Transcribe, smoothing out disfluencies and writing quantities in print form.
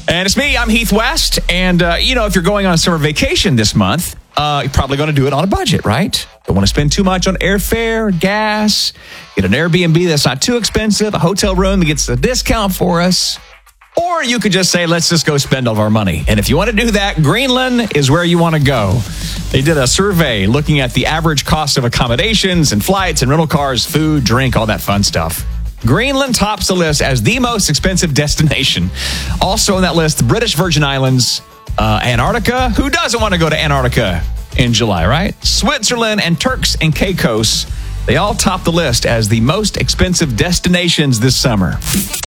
And it's me, I'm Heath West. And, if you're going on a summer vacation this month, you're probably going to do it on a budget, right? Don't want to spend too much on airfare, gas, get an Airbnb that's not too expensive, a hotel room that gets a discount for us. Or you could just say, let's just go spend all of our money. And if you want to do that, Greenland is where you want to go. They did a survey looking at the average cost of accommodations and flights and rental cars, food, drink, all that fun stuff. Greenland tops the list as the most expensive destination. Also on that list, the British Virgin Islands, Antarctica. Who doesn't want to go to Antarctica in July, right? Switzerland and Turks and Caicos. They all top the list as the most expensive destinations this summer.